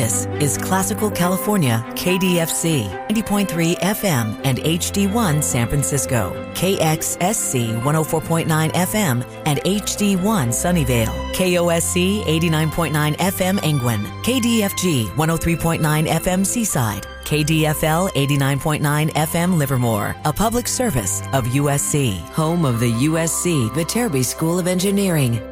This is Classical California, KDFC, 90.3 FM and HD1 San Francisco, KXSC 104.9 FM and HD1 Sunnyvale, KOSC 89.9 FM Angwin, KDFG 103.9 FM Seaside, KDFL 89.9 FM Livermore, a public service of USC, home of the USC Viterbi School of Engineering.